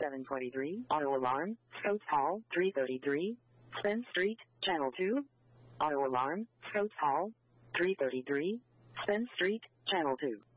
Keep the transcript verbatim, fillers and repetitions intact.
seven twenty-three. Auto alarm, Scopes Hall, three thirty-three. Spence Street, Channel two. Auto alarm, Scopes Hall, three thirty-three. Spence Street, Channel two.